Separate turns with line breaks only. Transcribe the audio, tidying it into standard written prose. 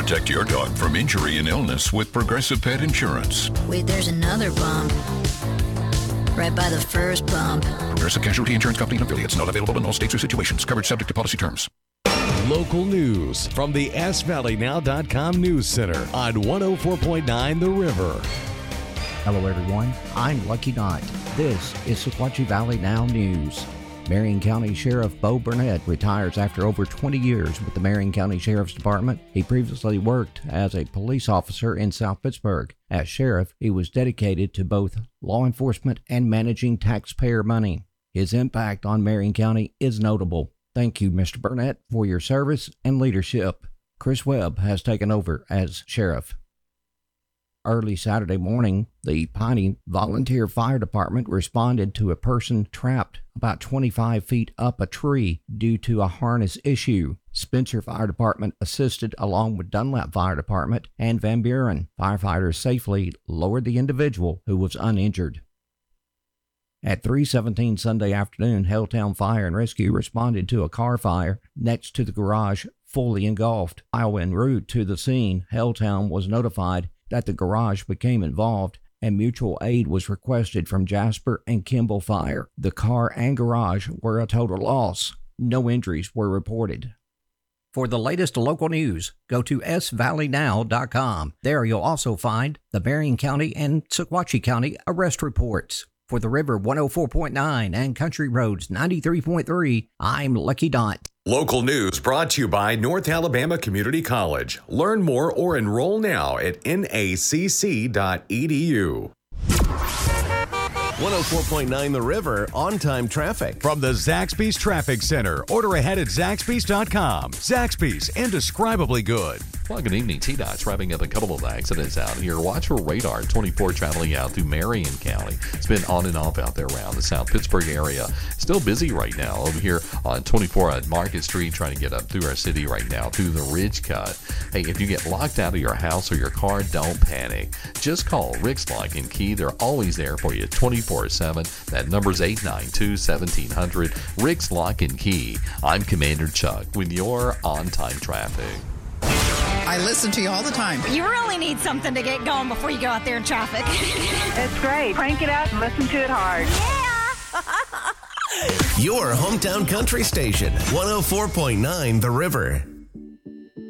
Protect your dog from injury and illness with Progressive Pet Insurance.
Wait, there's another bump. Right by the first bump.
Progressive Casualty Insurance Company and affiliates. Not available in all states or situations. Coverage subject to policy terms.
Local news from the SValleyNow.com News Center on 104.9 The River.
Hello, everyone. I'm Lucky Knott. This is Sequatchie Valley Now News. Marion County Sheriff Bo Burnett retires after over 20 years with the Marion County Sheriff's Department. He previously worked as a police officer in South Pittsburgh. As sheriff, he was dedicated to both law enforcement and managing taxpayer money. His impact on Marion County is notable. Thank you, Mr. Burnett, for your service and leadership. Chris Webb has taken over as sheriff. Early Saturday morning, the Piney Volunteer Fire Department responded to a person trapped about 25 feet up a tree due to a harness issue. Spencer Fire Department assisted along with Dunlap Fire Department and Van Buren. Firefighters safely lowered the individual, who was uninjured. At 3:17 Sunday afternoon, Helltown Fire and Rescue responded to a car fire next to the garage fully engulfed. While en route to the scene, Helltown was notified that the garage became involved and mutual aid was requested from Jasper and Kimball Fire. The car and garage were a total loss. No injuries were reported. For the latest local news, go to svalleynow.com. There you'll also find the Marion County and Sequatchie County arrest reports. For the River 104.9 and Country Roads 93.3, I'm Lucky Knott.
Local news brought to you by North Alabama Community College. Learn more or enroll now at nacc.edu.
104.9 The River on-time traffic. From the Zaxby's Traffic Center. Order ahead at Zaxby's.com. Zaxby's, indescribably good.
Well, good evening. TDOT's wrapping up a couple of accidents out here. Watch for radar 24 traveling out through Marion County. It's been on and off out there around the South Pittsburgh area. Still busy right now over here on 24 at Market Street, trying to get up through our city right now through the Ridge Cut. Hey, if you get locked out of your house or your car, don't panic. Just call Rick's Lock and Key. They're always there for you 24/7. That number's 892-1700. Rick's Lock and Key. I'm Commander Chuck with your on-time traffic.
I listen to you all the time.
You really need something to get going before you go out there in traffic.
It's great. Crank it up and listen to it hard.
Yeah!
Your hometown country station, 104.9 The River.